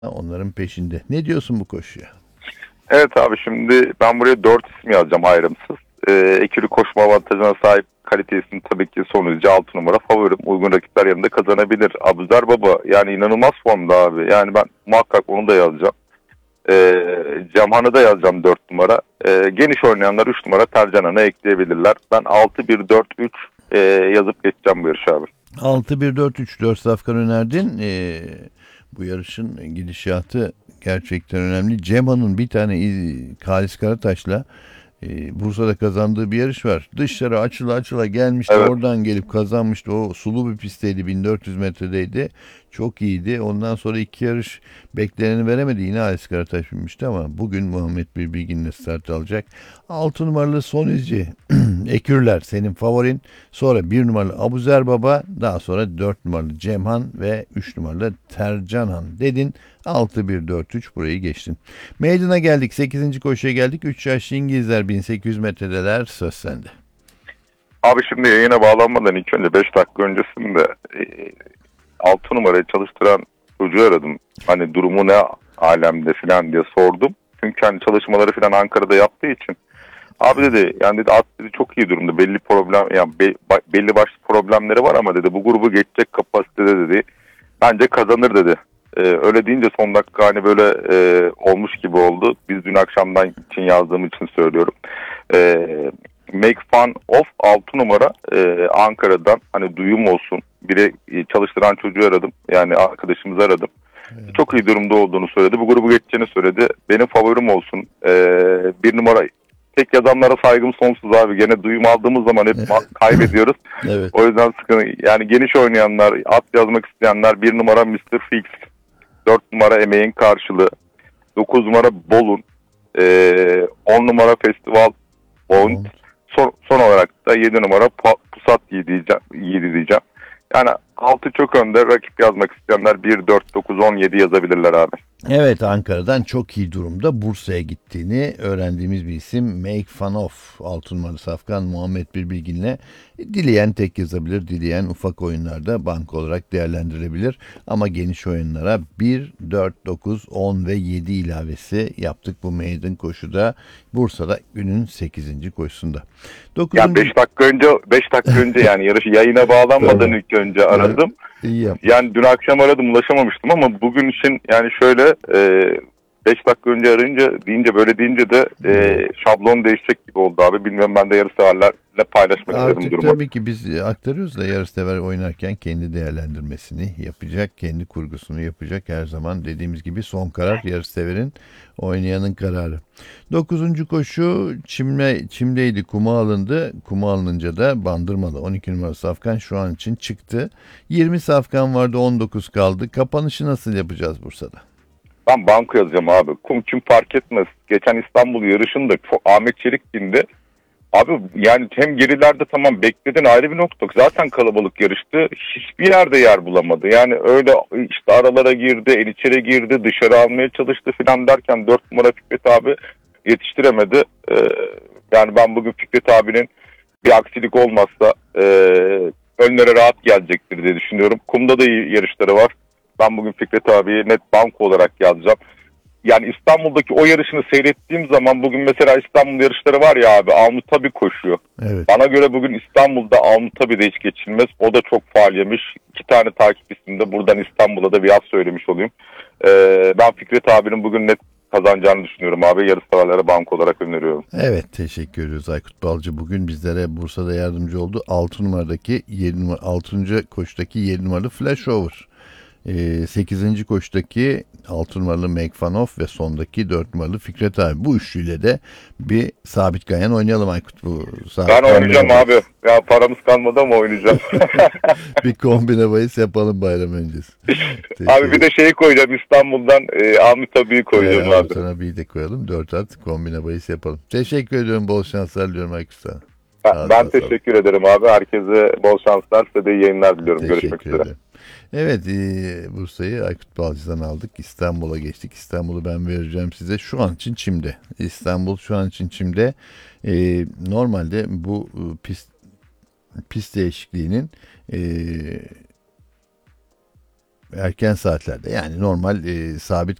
onların peşinde. Ne diyorsun bu koşuya? Evet abi, şimdi ben buraya 4 isim yazacağım ayrımsız. Ekürü koşma avantajına sahip, kalite isim tabii ki Sonucu 6 numara favorim. Uygun rakipler yanında kazanabilir. Abuzer Baba yani inanılmaz formda abi. Yani ben muhakkak onu da yazacağım. Camhan'ı da yazacağım 4 numara. Geniş oynayanlar 3 numara Tercanan'ı ekleyebilirler. Ben 6-1-4-3 yazıp geçeceğim bu yarışı abi. 6-1-4-3-4 safkan önerdin. Bu yarışın gidişatı gerçekten önemli. Cema'nın bir tane Halis Karataş'la Bursa'da kazandığı bir yarış var. Dışarı açıla açıla gelmişti. Evet. Oradan gelip kazanmıştı. O sulu bir pistteydi. 1400 metredeydi. Çok iyiydi. Ondan sonra iki yarış bekleneni veremedi. Yine Halis Karataş binmişti ama bugün Muhammed Bilgin'le start alacak. 6 numaralı son izci Ekürler senin favorin. Sonra 1 numaralı Abuzer Baba. Daha sonra 4 numaralı Cemhan ve 3 numaralı Tercanhan dedin. 6-1-4-3 burayı geçtin. Meydana geldik. 8. koşuya geldik. 3 yaşlı İngilizler 1800 metredeler. Söz sende. Abi şimdi yayına bağlanmadan ilk önce 5 dakika öncesinde 6 numarayı çalıştıran çocuğu aradım. Hani durumu ne alemde falan diye sordum. Çünkü hani çalışmaları falan Ankara'da yaptığı için. Abi dedi, yani dedi at dedi çok iyi durumda. Belli problem, yani belli başlı problemleri var ama dedi bu grubu geçecek kapasitede dedi. Bence kazanır dedi. Öyle deyince son dakika hani böyle olmuş gibi oldu. Biz dün akşamdan için yazdığım için söylüyorum. Make Fun of 6 numara Ankara'dan, hani duyum olsun. Biri çalıştıran çocuğu aradım. Yani arkadaşımızı aradım. Evet. Çok iyi durumda olduğunu söyledi. Bu grubu geçeceğini söyledi. Benim favorim olsun. Bir numara, tek yazanlara saygım sonsuz abi. Gene duyum aldığımız zaman hep kaybediyoruz. Evet. O yüzden sıkıntı. Yani geniş oynayanlar, at yazmak isteyenler, bir numara Mr. Fix, 4 numara Emeğin Karşılığı, 9 numara Bolun, 10 numara Festival Point, son olarak da 7 numara Pusat 7 diyeceğim. Yani 6 çok önde, rakip yazmak isteyenler 1, 4, 9, 17 yazabilirler abi. Evet, Ankara'dan çok iyi durumda Bursa'ya gittiğini öğrendiğimiz bir isim. Make Fun of 6 numaralı safkan Muhammed Bilgin'le dileyen tek yazabilir, dileyen ufak oyunlarda bank olarak değerlendirebilir. Ama geniş oyunlara 1, 4, 9, 10 ve 7 ilavesi yaptık bu meydan koşuda. Bursa'da günün 8. koşusunda. Yani 9. 5 dakika önce yani yarışı yayına bağlanmadan Tamam. ilk önce Evet, aradım. iyi yapmış. Yani dün akşam aradım, ulaşamamıştım ama bugün için yani şöyle 5 dakika önce arayınca böyle deyince de şablon değişecek gibi oldu abi. Bilmiyorum, ben de yarışseverlerle paylaşmak istedim Artık durumu. tabii ki biz aktarıyoruz da yarışsever oynarken kendi değerlendirmesini yapacak, kendi kurgusunu yapacak. Her zaman dediğimiz gibi son karar yarışseverin, oynayanın kararı. 9. koşu çimdeydi, kuma alındı. Kuma alınınca da bandırmalı 12 numara safkan şu an için çıktı. 20 safkan vardı, 19 kaldı. Kapanışı nasıl yapacağız Bursa'da? Ben banko yazacağım abi. Kim fark etmez. Geçen İstanbul yarışında Ahmet Çelik bindi. Abi yani hem gerilerde tamam bekledin, ayrı bir nokta. Zaten kalabalık yarıştı. Hiçbir yerde yer bulamadı. Yani öyle işte aralara girdi, el içeri girdi, dışarı almaya çalıştı filan derken 4 numara Fikret abi yetiştiremedi. Yani ben bugün Fikret abinin bir aksilik olmazsa önlere rahat gelecektir diye düşünüyorum. Kumda da iyi yarışları var. Ben bugün Fikret abiyi net banko olarak yazacağım. Yani İstanbul'daki o yarışını seyrettiğim zaman, bugün mesela İstanbul yarışları var ya abi, Almutabi koşuyor. Evet. Bana göre bugün İstanbul'da Almutabi de hiç geçilmez. O da çok faal yemiş. 2 tane takip isimde buradan İstanbul'a da bir az söylemiş olayım. Ben Fikret abinin bugün net kazanacağını düşünüyorum abi. Yarışseverlere bank olarak öneriyorum. Evet, teşekkür ediyoruz. Aykut Balcı bugün bizlere Bursa'da yardımcı oldu. 6 numaradaki 7 numara, 6. koştaki 7 numaralı Flashover. 8. koştaki 6 numaralı Make Fun Of ve sondaki 4 numaralı Fikret abi. Bu üçlüyle de bir sabit gayen oynayalım Aykut. Bu Ben sabit oynayacağım abi. Ya paramız kalmadı ama oynayacağım. bir kombine bahis yapalım bayram öncesi. Abi bir de şeyi koyacağım İstanbul'dan, Almutabi'yi koyacağım abi. Sana bir de koyalım. 4 at kombine bahis yapalım. Teşekkür ediyorum. Bol şanslar diliyorum Aykut sana. Ben teşekkür ederim abi. Herkese bol şanslar. Size de iyi yayınlar diliyorum. Görüşmek Teşekkür üzere. ederim. Evet, Bursa'yı Aykut Balcı'dan aldık. İstanbul'a geçtik. İstanbul'u ben vereceğim size. Şu an için Çim'de. İstanbul şu an için Çim'de. Normalde bu pist değişikliğinin Erken saatlerde yani normal sabit